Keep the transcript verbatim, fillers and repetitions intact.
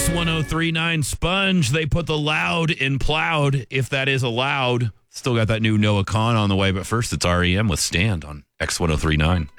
X ten thirty-nine Sponge. They put the loud in plowed, if that is allowed. Still got that new Noah Khan on the way, but first it's R E M with Stand on X ten thirty-nine.